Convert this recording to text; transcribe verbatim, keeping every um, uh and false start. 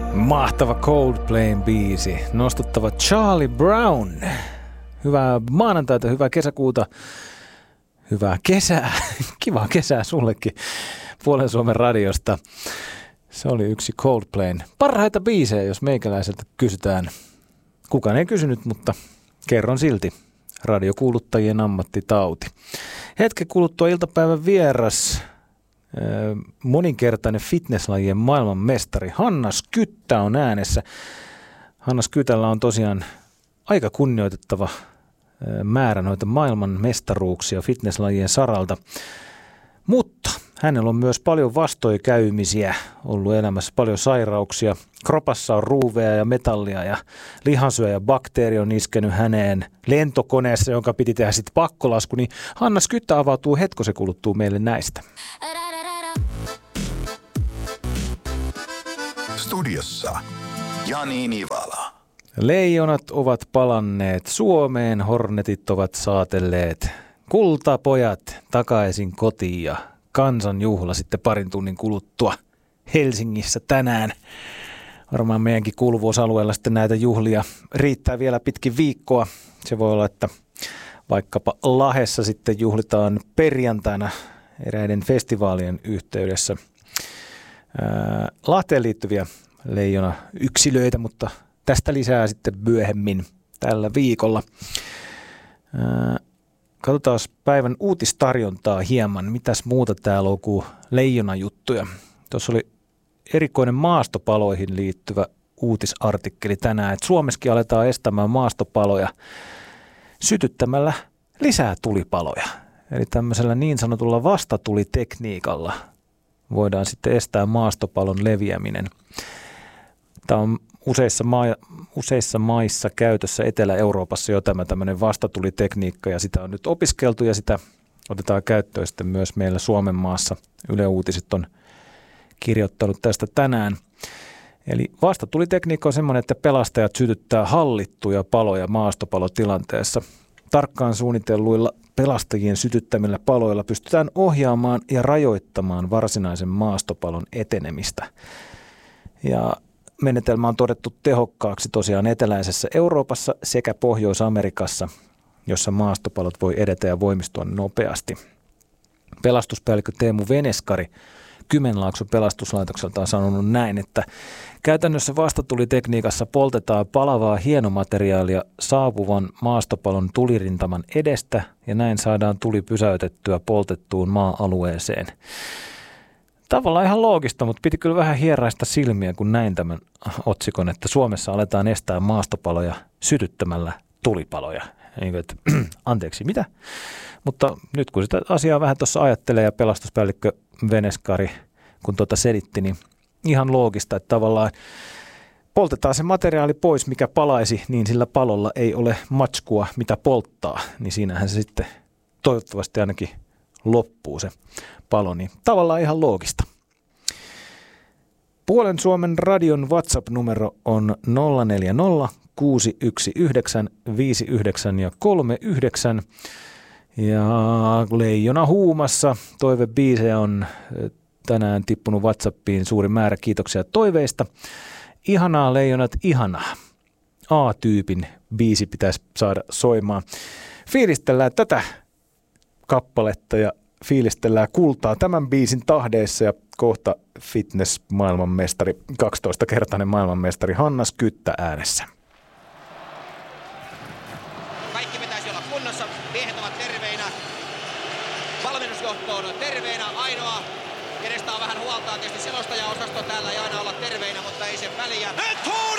Mahtava Coldplayn biisi, nostuttava Charlie Brown. Hyvää maanantaita, hyvää kesäkuuta, hyvää kesää, kivaa kesää sullekin Puolen Suomen radiosta. Se oli yksi Coldplayn parhaita biisejä, jos meikäläiseltä kysytään. Kukaan ei kysynyt, mutta kerron silti. Radiokuuluttajien ammattitauti. Hetken kuluttua iltapäivän vieras, moninkertainen fitnesslajien maailmanmestari Hanna Skyttä on äänessä. Hanna Skytällä on tosiaan aika kunnioitettava määrä noita maailmanmestaruuksia fitnesslajien saralta, mutta hänellä on myös paljon vastoinkäymisiä ollut elämässä, paljon sairauksia. Kropassa on ruuveja ja metallia ja lihansyö ja bakteeri on iskenyt häneen lentokoneessa, jonka piti tehdä sitten pakkolasku. Niin Hanna Skyttä avautuu hetkosen kuluttua meille näistä. Studiossa Jani Nivala. Leijonat ovat palanneet Suomeen, hornetit ovat saatelleet kultapojat takaisin kotiin ja kansanjuhla sitten parin tunnin kuluttua Helsingissä tänään. Varmaan meidänkin kuuluvuusalueella sitten näitä juhlia riittää vielä pitkin viikkoa. Se voi olla, että vaikkapa Lahdessa sitten juhlitaan perjantaina eräiden festivaalien yhteydessä ää, Lahteen liittyviä leijona yksilöitä, mutta tästä lisää sitten myöhemmin tällä viikolla. Ää, katsotaan päivän uutistarjontaa hieman. Mitäs muuta täällä on kuin leijonajuttuja. Tuossa oli erikoinen maastopaloihin liittyvä uutisartikkeli tänään, että Suomessakin aletaan estämään maastopaloja sytyttämällä lisää tulipaloja. Eli tämmöisellä niin sanotulla vastatulitekniikalla voidaan sitten estää maastopalon leviäminen. Tämä on useissa, maa, useissa maissa käytössä Etelä-Euroopassa jo tämä tämmöinen vastatulitekniikka, ja sitä on nyt opiskeltu ja sitä otetaan käyttöön sitten myös meillä Suomen maassa. Yle Uutiset on kirjoittanut tästä tänään. Eli vastatulitekniikka on semmoinen, että pelastajat sytyttää hallittuja paloja maastopalotilanteessa. Tarkkaan suunnitelluilla pelastajien sytyttämillä paloilla pystytään ohjaamaan ja rajoittamaan varsinaisen maastopalon etenemistä. Ja menetelmä on todettu tehokkaaksi tosiaan eteläisessä Euroopassa sekä Pohjois-Amerikassa, jossa maastopalot voi edetä ja voimistua nopeasti. Pelastuspäällikkö Teemu Veneskari Kymenlaakson pelastuslaitokselta on sanonut näin, että käytännössä vastatulitekniikassa poltetaan palavaa hienomateriaalia saapuvan maastopalon tulirintaman edestä ja näin saadaan tuli pysäytettyä poltettuun maa-alueeseen. Tavallaan ihan loogista, mutta piti kyllä vähän hieraista silmiä, kun näin tämän otsikon, että Suomessa aletaan estää maastopaloja sytyttämällä tulipaloja. Niin kuin, että, anteeksi, mitä? Mutta nyt kun sitä asiaa vähän tuossa ajattelee ja pelastuspäällikkö Veneskari, kun tuota selitti, niin ihan loogista, että tavallaan poltetaan se materiaali pois, mikä palaisi, niin sillä palolla ei ole matskua, mitä polttaa. Niin siinähän se sitten toivottavasti ainakin loppuu se palo, niin tavallaan ihan loogista. Puolen Suomen radion WhatsApp-numero on nolla neljä nolla kuusi yksi yhdeksän viisi yhdeksän ja kolme yhdeksän. Ja Leijona huumassa toivebiisejä on tänään tippunut WhatsAppiin suuri määrä. Kiitoksia toiveista. Ihanaa Leijonat, ihanaa. A-tyypin biisi pitäisi saada soimaan. Fiilistellään tätä kappaletta ja fiilistellään kultaa tämän biisin tahdeissa ja kohta fitness-maailmanmestari, kaksitoistakertainen maailmanmestari Hanna Skyttä äänessä. Kaikki pitäisi olla kunnossa, miehet ovat terveinä, valmennusjohto on terveinä, ainoa, kenestä on vähän huoltaa, tietysti selostajaosasto täällä ei aina olla terveinä, mutta ei sen väliä.